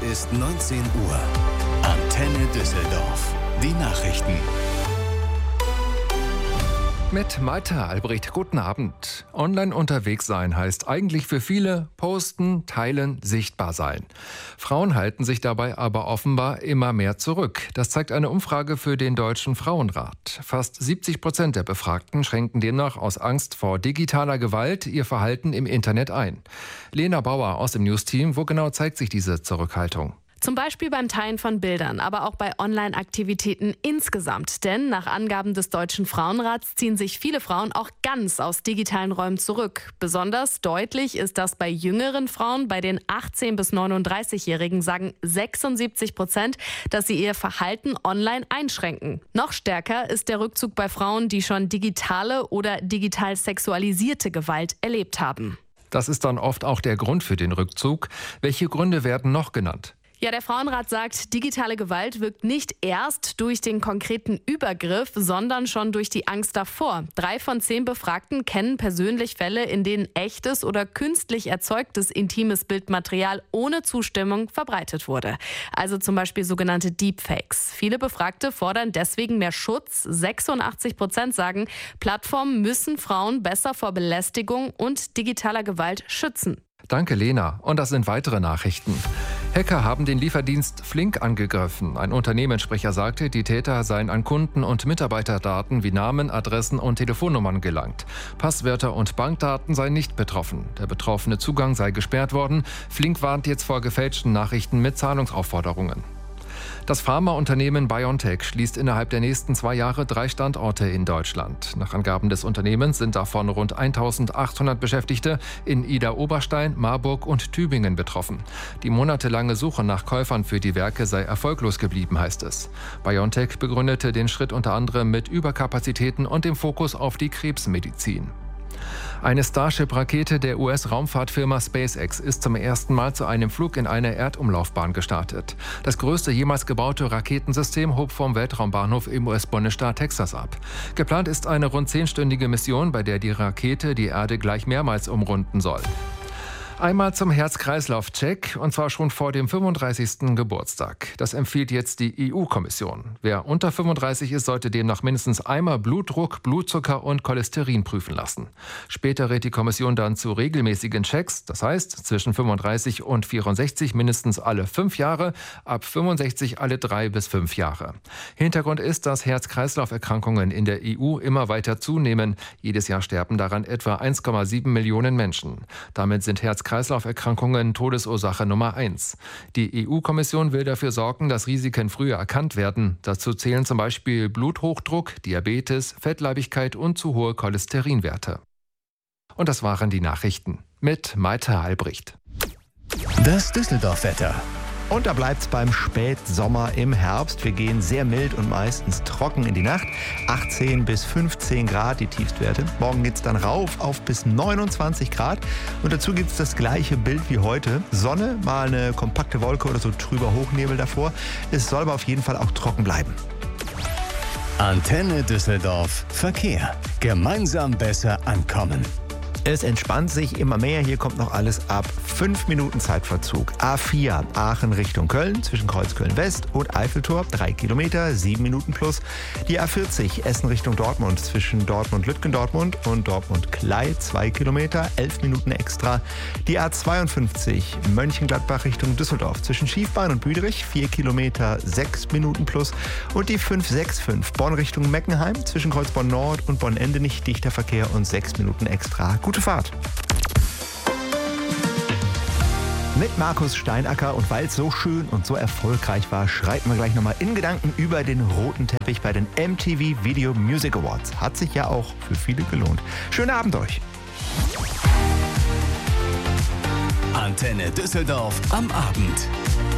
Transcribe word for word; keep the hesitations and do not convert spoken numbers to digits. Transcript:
ist neunzehn Uhr. Antenne Düsseldorf. Die Nachrichten. Mit Maita Albrecht, guten Abend. Online unterwegs sein heißt eigentlich für viele posten, teilen, sichtbar sein. Frauen halten sich dabei aber offenbar immer mehr zurück. Das zeigt eine Umfrage für den Deutschen Frauenrat. Fast siebzig Prozent der Befragten schränken demnach aus Angst vor digitaler Gewalt ihr Verhalten im Internet ein. Lena Bauer aus dem News-Team, wo genau zeigt sich diese Zurückhaltung? Zum Beispiel beim Teilen von Bildern, aber auch bei Online-Aktivitäten insgesamt. Denn nach Angaben des Deutschen Frauenrats ziehen sich viele Frauen auch ganz aus digitalen Räumen zurück. Besonders deutlich ist das bei jüngeren Frauen. Bei den achtzehn- bis neununddreißigjährigen sagen sechsundsiebzig Prozent, dass sie ihr Verhalten online einschränken. Noch stärker ist der Rückzug bei Frauen, die schon digitale oder digital sexualisierte Gewalt erlebt haben. Das ist dann oft auch der Grund für den Rückzug. Welche Gründe werden noch genannt? Ja, der Frauenrat sagt, digitale Gewalt wirkt nicht erst durch den konkreten Übergriff, sondern schon durch die Angst davor. Drei von zehn Befragten kennen persönlich Fälle, in denen echtes oder künstlich erzeugtes intimes Bildmaterial ohne Zustimmung verbreitet wurde. Also zum Beispiel sogenannte Deepfakes. Viele Befragte fordern deswegen mehr Schutz. sechsundachtzig Prozent sagen, Plattformen müssen Frauen besser vor Belästigung und digitaler Gewalt schützen. Danke, Lena. Und das sind weitere Nachrichten. Hacker haben den Lieferdienst Flink angegriffen. Ein Unternehmenssprecher sagte, die Täter seien an Kunden- und Mitarbeiterdaten wie Namen, Adressen und Telefonnummern gelangt. Passwörter und Bankdaten seien nicht betroffen. Der betroffene Zugang sei gesperrt worden. Flink warnt jetzt vor gefälschten Nachrichten mit Zahlungsaufforderungen. Das Pharmaunternehmen BioNTech schließt innerhalb der nächsten zwei Jahre drei Standorte in Deutschland. Nach Angaben des Unternehmens sind davon rund eintausendachthundert Beschäftigte in Idar-Oberstein, Marburg und Tübingen betroffen. Die monatelange Suche nach Käufern für die Werke sei erfolglos geblieben, heißt es. BioNTech begründete den Schritt unter anderem mit Überkapazitäten und dem Fokus auf die Krebsmedizin. Eine Starship-Rakete der U S-Raumfahrtfirma SpaceX ist zum ersten Mal zu einem Flug in eine Erdumlaufbahn gestartet. Das größte jemals gebaute Raketensystem hob vom Weltraumbahnhof im U S-Bundesstaat Texas ab. Geplant ist eine rund zehnstündige Mission, bei der die Rakete die Erde gleich mehrmals umrunden soll. Einmal zum Herz-Kreislauf-Check, und zwar schon vor dem fünfunddreißigsten Geburtstag. Das empfiehlt jetzt die E U-Kommission. Wer unter fünfunddreißig ist, sollte demnach mindestens einmal Blutdruck, Blutzucker und Cholesterin prüfen lassen. Später rät die Kommission dann zu regelmäßigen Checks, das heißt zwischen fünfunddreißig und vierundsechzig mindestens alle fünf Jahre, ab fünfundsechzig alle drei bis fünf Jahre. Hintergrund ist, dass Herz-Kreislauf-Erkrankungen in der E U immer weiter zunehmen. Jedes Jahr sterben daran etwa eins Komma sieben Millionen Menschen. Damit sind Herz Herz-Kreislauf-Erkrankungen Todesursache Nummer eins. Die E U-Kommission will dafür sorgen, dass Risiken früher erkannt werden. Dazu zählen zum Beispiel Bluthochdruck, Diabetes, Fettleibigkeit und zu hohe Cholesterinwerte. Und das waren die Nachrichten mit Maita Albrecht. Das Düsseldorf-Wetter. Und da bleibt's beim Spätsommer im Herbst. Wir gehen sehr mild und meistens trocken in die Nacht. achtzehn bis fünfzehn Grad die Tiefstwerte. Morgen geht's dann rauf auf bis neunundzwanzig Grad. Und dazu gibt's das gleiche Bild wie heute. Sonne, mal eine kompakte Wolke oder so trüber Hochnebel davor. Es soll aber auf jeden Fall auch trocken bleiben. Antenne Düsseldorf Verkehr. Gemeinsam besser ankommen. Es entspannt sich immer mehr. Hier kommt noch alles ab fünf Minuten Zeitverzug. A vier Aachen Richtung Köln zwischen Kreuzköln West und Eiffeltor drei Kilometer, sieben Minuten plus. Die A vierzig Essen Richtung Dortmund zwischen Dortmund-Lütgendortmund und Dortmund-Klei zwei Kilometer, elf Minuten extra. Die A zweiundfünfzig Mönchengladbach Richtung Düsseldorf zwischen Schiefbahn und Büderich vier Kilometer, sechs Minuten plus. Und die fünf sechs fünf Bonn Richtung Meckenheim zwischen Kreuzborn Nord und Bonn-Endenich dichter Verkehr und sechs Minuten extra. Gute Fahrt. Mit Markus Steinacker, und weil es so schön und so erfolgreich war, schreiten wir gleich nochmal in Gedanken über den roten Teppich bei den M T V Video Music Awards. Hat sich ja auch für viele gelohnt. Schönen Abend euch. Antenne Düsseldorf am Abend.